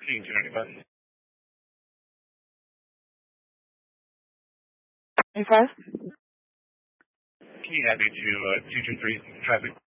Seeing 295. 25. Can you have me to 223 traffic?